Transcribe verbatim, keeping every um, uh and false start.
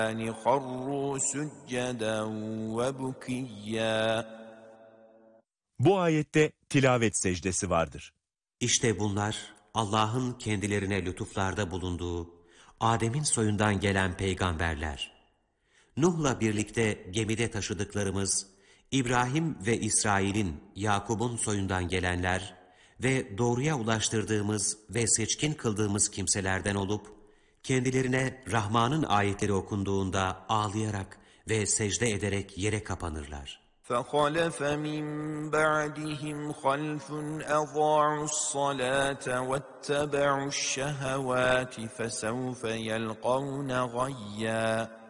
خَرُّوا سُجَّدًا وَبُكِيًّا. Bu ayette tilavet secdesi vardır. İşte bunlar Allah'ın kendilerine lütuflarda bulunduğu Adem'in soyundan gelen peygamberler. Nuh'la birlikte gemide taşıdıklarımız, İbrahim ve İsrail'in, Yakub'un soyundan gelenler ve doğruya ulaştırdığımız ve seçkin kıldığımız kimselerden olup, kendilerine Rahman'ın ayetleri okunduğunda ağlayarak ve secde ederek yere kapanırlar. فَخَلَفَ مِنْ بَعْدِهِمْ خَلْفٌ أَضَاعُوا الصَّلَاةَ وَاتَّبَعُوا الشَّهَوَاتِ فَسَوْفَ يَلْقَوْنَ غَيًّا.